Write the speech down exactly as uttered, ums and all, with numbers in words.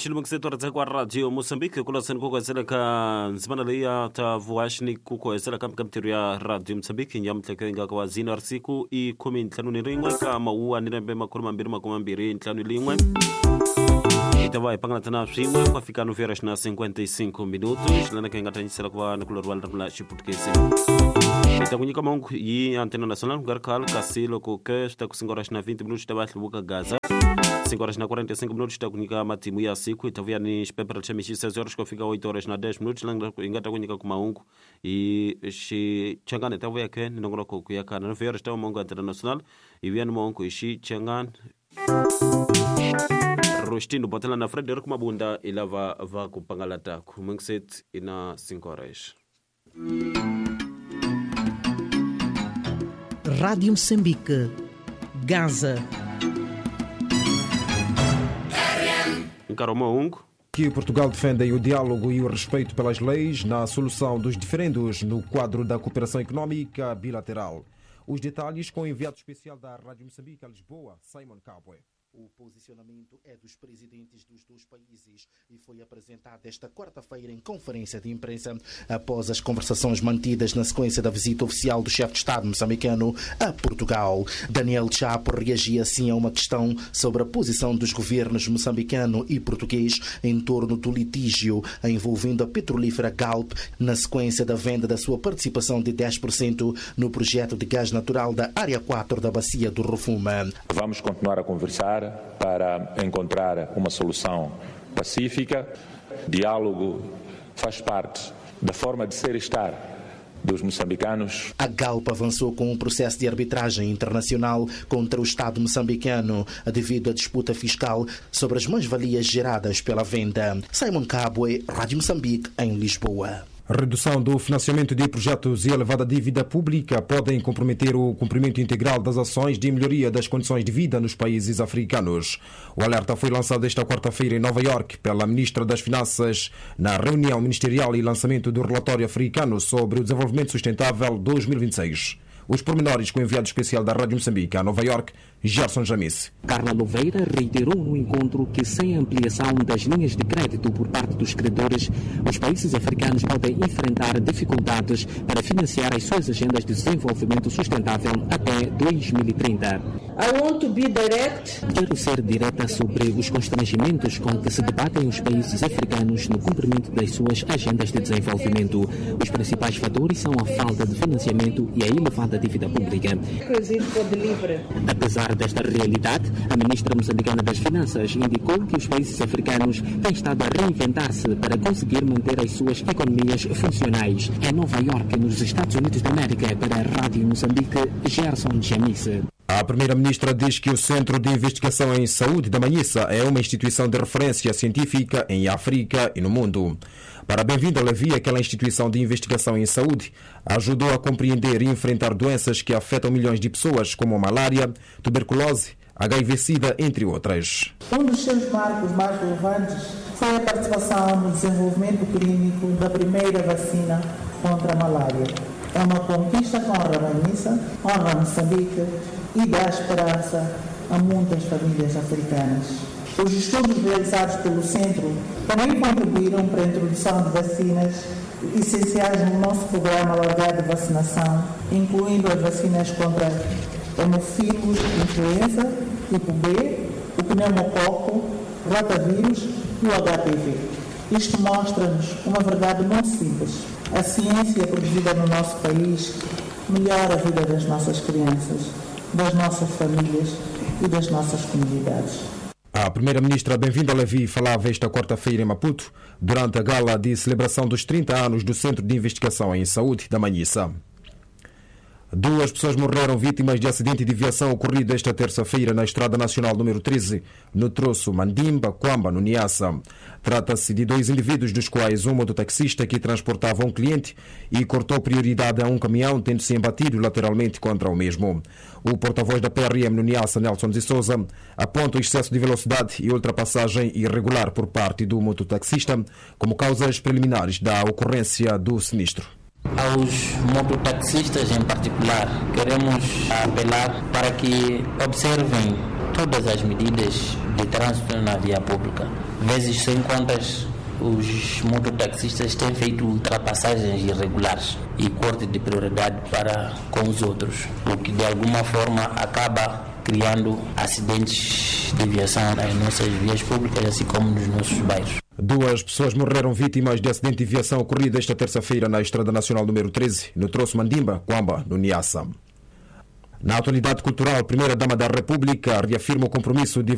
shilimo kisetora kwa radio Mozambique kula sen ko kwazela ka nzimana leya ta vuashni ku kwazela kam kam ya radio Mozambique nyam tlekenga kwa zina arsiku i kumi ntlanu ni ringwe ka maua ni rembe makuru mambiri makumi mbiri ntlanu lingwe itawai pangana tana swimwe kwa fika no veras na cinquenta e cinco minutos lana kenga tanyisela kwa nakulor wal ramla chiputkese itakunyika mongu yi antena nacional garkal kasilo ko ke sta kusingoras na vinte minutos tabati buka Gaza cinco horas na quarenta e cinco minutos está kunyika matimu ya siku itavia ni spepera chemishi seis horas ko fika oito horas na dez minutos langa ingata kunyika kuma ungu i shi changane tavia ke ninongora ko kuyaka na nove horas ta mongo internacional i via no mongo ishi changan Rostino botela na Frederico Mabunda ilava va kupangalata kumengset ina cinco horas. Rádio Moçambique, Gaza. Encarou ungo. Que Portugal defende o diálogo e o respeito pelas leis na solução dos diferendos no quadro da cooperação económica bilateral. Os detalhes com o enviado especial da Rádio Moçambique a Lisboa, Simon Cabwe. O posicionamento é dos presidentes dos dois países e foi apresentado esta quarta-feira em conferência de imprensa após as conversações mantidas na sequência da visita oficial do chefe de Estado moçambicano a Portugal. Daniel Chapo reagia assim a uma questão sobre a posição dos governos moçambicano e português em torno do litígio envolvendo a petrolífera Galp na sequência da venda da sua participação de dez por cento no projeto de gás natural da Área quatro da Bacia do Rovuma. Vamos continuar a conversar para encontrar uma solução pacífica. Diálogo faz parte da forma de ser e estar dos moçambicanos. A Galp avançou com um processo de arbitragem internacional contra o Estado moçambicano devido à disputa fiscal sobre as mais-valias geradas pela venda. Simon Cabwe, Rádio Moçambique, em Lisboa. A redução do financiamento de projetos e a elevada dívida pública podem comprometer o cumprimento integral das ações de melhoria das condições de vida nos países africanos. O alerta foi lançado esta quarta-feira em Nova Iorque pela Ministra das Finanças na reunião ministerial e lançamento do relatório africano sobre o desenvolvimento sustentável dois mil e vinte e seis. Os pormenores com o enviado especial da Rádio Moçambique a Nova Iorque, Gerson Jamice. Carla Louveira reiterou no encontro que sem ampliação das linhas de crédito por parte dos credores, os países africanos podem enfrentar dificuldades para financiar as suas agendas de desenvolvimento sustentável até dois mil e trinta. I want to be direct. Quero ser direta sobre os constrangimentos com que se debatem os países africanos no cumprimento das suas agendas de desenvolvimento. Os principais fatores são a falta de financiamento e a elevada dívida pública. Apesar desta realidade, a ministra moçambicana das Finanças indicou que os países africanos têm estado a reinventar-se para conseguir manter as suas economias funcionais. Em Nova Iorque, nos Estados Unidos da América, para a Rádio Moçambique, Gerson Jamice. A primeira-ministra diz que o Centro de Investigação em Saúde da Manhissa é uma instituição de referência científica em África e no mundo. Para Bem-vindo a Levi, aquela instituição de investigação em saúde ajudou a compreender e enfrentar doenças que afetam milhões de pessoas, como a malária, tuberculose, H I V-Sida, entre outras. Um dos seus marcos mais relevantes foi a participação no desenvolvimento clínico da primeira vacina contra a malária. É uma conquista que honra a Manhissa, honra a Moçambique e dá esperança a muitas famílias africanas. Os estudos realizados pelo Centro também contribuíram para a introdução de vacinas essenciais no nosso programa alargado de vacinação, incluindo as vacinas contra hemofílus influenza, tipo B, o pneumococo, rotavírus e o H P V. Isto mostra-nos uma verdade muito simples. A ciência produzida no nosso país melhora a vida das nossas crianças, das nossas famílias e das nossas comunidades. A primeira-ministra Bem-vinda Levi falava esta quarta-feira em Maputo durante a gala de celebração dos trinta anos do Centro de Investigação em Saúde da Manhissa. Duas pessoas morreram vítimas de acidente de aviação ocorrido esta terça-feira na Estrada Nacional número treze, no troço Mandimba, Quamba, no Niassa. Trata-se de dois indivíduos, dos quais um mototaxista que transportava um cliente e cortou prioridade a um caminhão, tendo-se embatido lateralmente contra o mesmo. O porta-voz da P R M no Niassa, Nelson de Souza, aponta o excesso de velocidade e ultrapassagem irregular por parte do mototaxista como causas preliminares da ocorrência do sinistro. Aos mototaxistas em particular, queremos apelar para que observem todas as medidas de trânsito na via pública. Vezes sem contas, os mototaxistas têm feito ultrapassagens irregulares e corte de prioridade para com os outros, o que de alguma forma acaba criando acidentes de viação nas nossas vias públicas, assim como nos nossos bairros. Duas pessoas morreram vítimas de acidente de viação ocorrido esta terça-feira na Estrada Nacional número treze, no troço Mandimba, Quamba, no Niassa. Na atualidade cultural, a primeira-dama da República reafirma o compromisso de